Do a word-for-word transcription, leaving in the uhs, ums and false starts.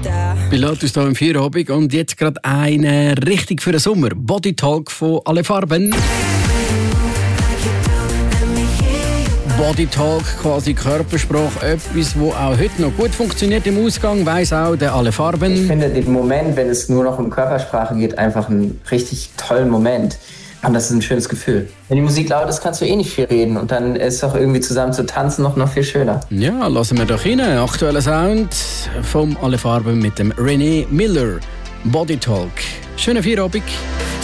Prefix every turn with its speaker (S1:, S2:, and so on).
S1: Pilatus hier im Feierabend und jetzt gerade eine richtig für den Sommer. Body Talk von Alle Farben. Body Talk, quasi Körpersprache, etwas, das auch heute noch gut funktioniert im Ausgang, weiss auch der Alle Farben.
S2: Ich finde den Moment, wenn es nur noch um Körpersprache geht, einfach einen richtig tollen Moment. Und das ist ein schönes Gefühl. Wenn die Musik laut ist, kannst du eh nicht viel reden. Und dann ist doch irgendwie zusammen zu tanzen noch, noch viel schöner.
S1: Ja, lassen wir doch rein. Aktueller Sound vom Alle Farben mit dem René Miller. Body Talk. Schönen Feierabend.